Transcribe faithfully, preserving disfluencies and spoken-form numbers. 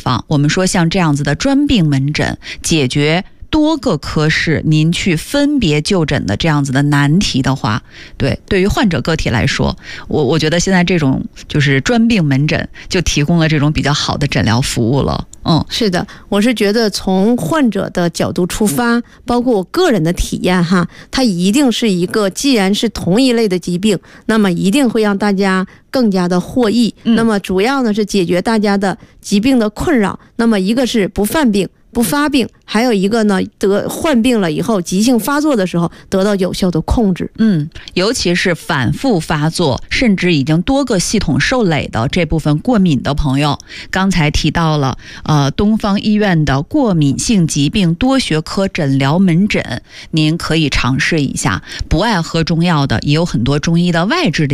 方，我们说像这样子的专病门诊，解决多个科室您去分别就诊的这样子的难题的话，对对于患者个体来说，我我觉得现在这种就是专病门诊就提供了这种比较好的诊疗服务了。嗯， 是的，我是觉得从患者的角度出发，包括我个人的体验哈，它一定是一个既然是同一类的疾病，那么一定会让大家更加的获益。嗯、那么主要呢是解决大家的疾病的困扰，那么一个是不犯病不发病，还有一个呢得患病了以后急性发作的时候得到有效的控制。 嗯，尤其是反复发作甚至已经多个系统受累的这部分过敏的朋友，刚才提到了呃东方医院的过敏性疾病多学科诊疗门诊，您可以尝试一下。不爱喝中药的也有很多中医的外治的